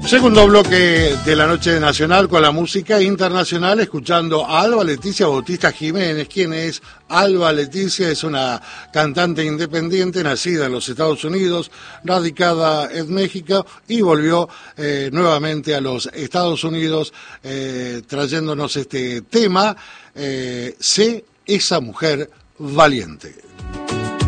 Segundo bloque de la noche nacional con la música internacional, escuchando a Alba Leticia Bautista Jiménez. ¿Quién es Alba Leticia? Es una cantante independiente nacida en los Estados Unidos, radicada en México y volvió nuevamente a los Estados Unidos trayéndonos este tema, Sé esa mujer valiente.